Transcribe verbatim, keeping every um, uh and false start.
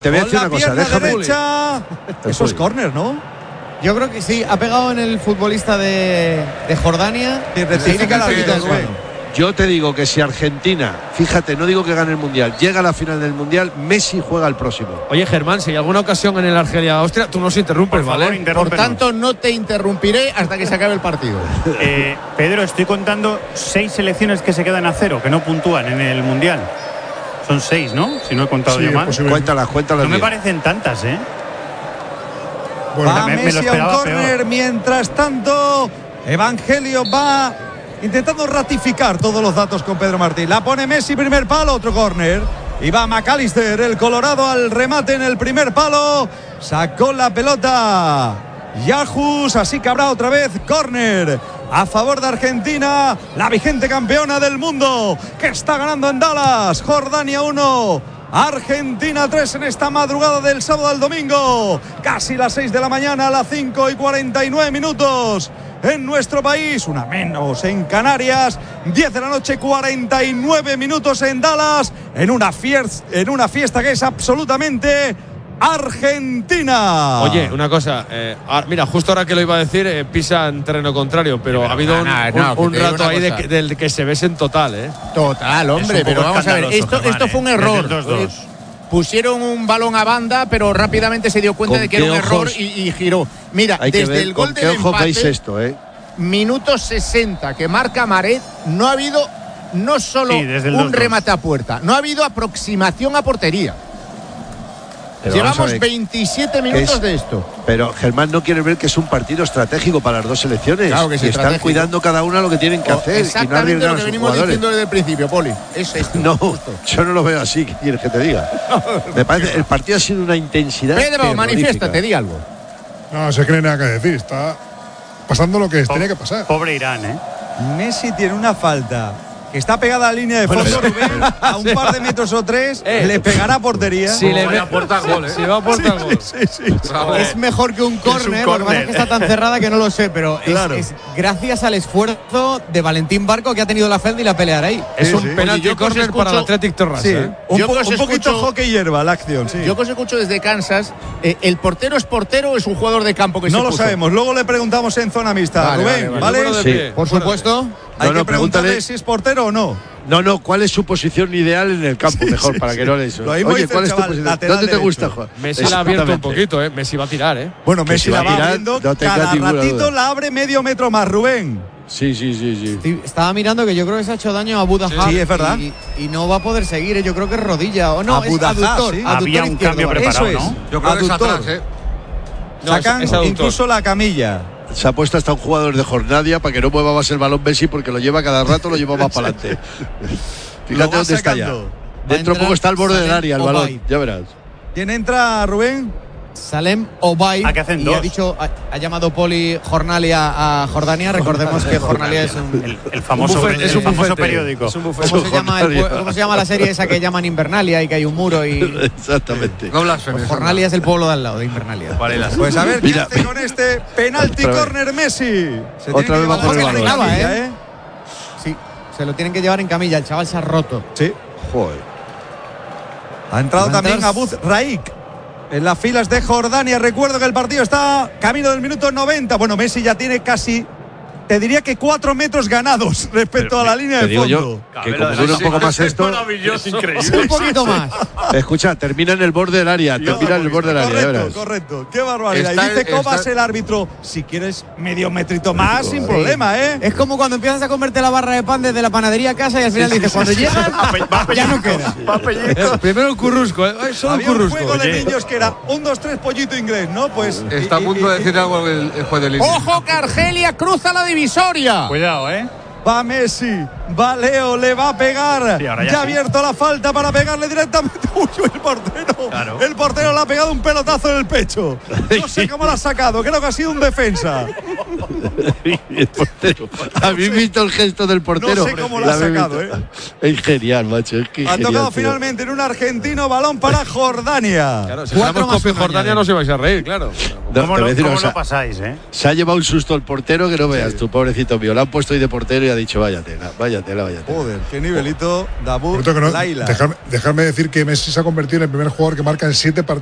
Te voy a decir una cosa, déjame. Derecha. Eso es córner, ¿no? Yo creo que sí, ha pegado en el futbolista de, de Jordania. Y rectifica la vida. Yo te digo que si Argentina, fíjate, no digo que gane el Mundial, llega a la final del Mundial, Messi juega el próximo. Oye, Germán, si hay alguna ocasión en el Argelia-Austria, tú nos interrumpes, Por ¿vale? favor, Por tanto, no te interrumpiré hasta que se acabe el partido. Eh, Pedro, estoy contando seis selecciones que se quedan a cero, que no puntúan en el Mundial. Son seis, ¿no? Si no he contado Sí, yo mal. Cuéntalas, cuéntalas. No me bien. parecen tantas, ¿eh? Bueno, va me- me lo Messi a un esperaba córner. peor. Mientras tanto, Evangelio va intentando ratificar todos los datos con Pedro Martín. La pone Messi, primer palo, otro córner. Y va McAllister, el colorado, al remate en el primer palo. Sacó la pelota Yajus, así que habrá otra vez córner a favor de Argentina, la vigente campeona del mundo, que está ganando en Dallas. Jordania uno, Argentina tres en esta madrugada del sábado al domingo. Casi las seis de la mañana, a las cinco y cuarenta y nueve minutos en nuestro país, una menos en Canarias. diez de la noche, cuarenta y nueve minutos en Dallas, en una fiesta, en una fiesta que es absolutamente Argentina. Oye, una cosa, eh, ah, mira, justo ahora que lo iba a decir, eh, pisa en terreno contrario, pero, pero ha habido no, un, no, un- que un te digo rato una ahí de cosa. que, del que se besen total, ¿eh? Total, hombre, Es un pero poco vamos a ver, escandaloso, esto, Germán, esto fue un ¿eh? error. Desde el dos dos. Eh, Pusieron un balón a banda, pero rápidamente se dio cuenta ¿Con de que qué era un error ojos? y, y giró. Mira, Hay que desde ver el gol con qué del ojo veis empate, esto, ¿eh? minuto sesenta que marca Maret, no ha habido no solo Sí, desde el un dos dos. remate a puerta, no ha habido aproximación a portería. Pero vamos a Llevamos ver, veintisiete minutos es- de esto. Pero Germán no quiere ver que es un partido estratégico para las dos selecciones. Claro que sí, y están estratégico. cuidando cada una lo que tienen que O- hacer. y no Exactamente arriesgar lo a que sus venimos jugadores. diciendo desde el principio, Poli. Es esto, No, justo. yo no lo veo así. ¿Qué quieres que te diga? Me parece, el partido ha sido una intensidad. Pedro, terrorífica. manifiéstate, di algo. No, se cree nada que decir. Está pasando lo que Po- tenía que pasar. Pobre Irán, ¿eh? Messi tiene una falta que está pegada a la línea de fondo, Rubén, a un par de metros o tres, Eh. le pegará a portería. Si le vaya ve- aporta gol, ¿eh? Si va a aportar gol. Sí, sí, sí. Es mejor que un córner, lo que pasa es que está tan cerrada que no lo sé, pero es, Claro. es gracias al esfuerzo de Valentín Barco, que ha tenido la fe de ir a pelear ahí. Es Sí, un sí. penalti Oye, yo que os córner para el escucho- Athletic Torras, Sí, ¿eh? un, Yo po- que os un poquito escucho- hockey hierba la acción, sí. Yo que os escucho desde Kansas, eh, ¿el portero es portero o es un jugador de campo que no se lo puso? sabemos, luego le preguntamos en zona mixta. Vale, Rubén, vale, ¿vale? vale. Número de Sí. pie. Por supuesto. Hay No, que no, preguntarle pregúntale- si es portero o no. No, no, ¿cuál es su posición ideal en el campo? Mejor, para que no le eso. Lo mismo Oye, dice ¿cuál el es tu chaval, posición? lateral ¿Dónde te derecho. gusta, Juan? Messi la ha abierto un Exactamente. poquito, ¿eh? Messi va a tirar, ¿eh? Bueno, Que Messi si la va a va tirar, abriendo, no tenga cada ninguna ratito duda. la abre medio metro más, Rubén. Sí, sí, sí, sí. Sí, estaba mirando que yo creo que se ha hecho daño a Buda Sí, Hart sí, es verdad. Y, y no va a poder seguir, ¿eh? Yo creo que es rodilla. O no, A es Buda Hart, aductor. sí. aductor Había un izquierdo, cambio ¿vale? preparado, Eso es. ¿no? Yo creo que es Aductor. atrás, ¿eh? No, es- Sacan es aductor. incluso la camilla. Se ha puesto hasta un jugador de Jornadia para que no mueva más el balón Messi, porque lo lleva cada rato, lo lleva más para adelante. Lo Fíjate va dónde está ya. sacando. Dentro poco está al borde del Salem área el Obaid. balón, ya verás. ¿Quién entra, Rubén? Salem Obaid. Ah, que hacen y dos. ha dicho, ha, ha llamado Poli Jornalia a Jordania. Recordemos que Jornalia es un. El, el famoso, Un bufete, el es un famoso bufete. periódico. Es un bufete. ¿Cómo se, llama el Jornalia. pue- ¿Cómo se llama la serie esa que llaman Invernalia y que hay un muro? Y Exactamente. No blasfemes. Jornalia es el pueblo de al lado de Invernalia. Pues a ver, ¿qué Mira, hace con este penalti otra vez. córner Messi? Se Otra tiene vez va que por el llevar en balón. camilla, ¿eh? Sí, se lo tienen que llevar en camilla. El chaval se ha roto. Sí. Joder. Ha entrado Va a también entrar- Abuz Raik en las filas de Jordania. Recuerdo que el partido está camino del minuto noventa. Bueno, Messi ya tiene casi, te diría que cuatro metros ganados respecto a la línea Te de digo fondo. yo que como dure un poco más esto, Maravilloso, Un increíble. poquito más. escucha, termina en el borde del área, termina en el borde del área, ya Correcto, verás. correcto. Qué barbaridad. Está- y dice Cobas está- el árbitro, si quieres medio metrito más, sin problema, ¿eh? Es como cuando empiezas a comerte la barra de pan desde la panadería a casa y al final dices, cuando llegas, ya no queda. Eh, primero el currusco, ¿eh? Ay, solo el Había un currusco. juego de Oye. niños que era un, dos, tres, pollito inglés, ¿no? Pues. Está a y- punto y- de decir algo el, el juez de línea. ¡Ojo que Argelia cruza la divisoria! Cuidado, ¿eh? Va Messi, va Leo, le va a pegar. Sí, ahora ya ya ha sí. abierto la falta para pegarle directamente. Uy, el portero. Claro. El portero le ha pegado un pelotazo en el pecho. No sé cómo lo ha sacado, creo que ha sido un defensa. El portero. ¿Habéis visto el gesto del portero? No sé cómo lo ha habéis sacado, visto? Es genial, macho. Es que Ha genial, tocado tío. finalmente en un argentino balón para Jordania. Claro, si Cuatro fuéramos más Copa y uno Jordania añade. no os ibais a reír, claro. No, ¿Cómo, te voy lo, a decir cómo una cosa. lo pasáis, eh? Se ha llevado un susto el portero que no veas tú, pobrecito mío. Lo han puesto ahí de portero y ha dicho, vaya tela, vaya tela, vaya tela. Joder, qué nivelito, Dabur Por cierto que no, Laila. dejarme, dejarme decir que Messi se ha convertido en el primer jugador que marca en siete partidos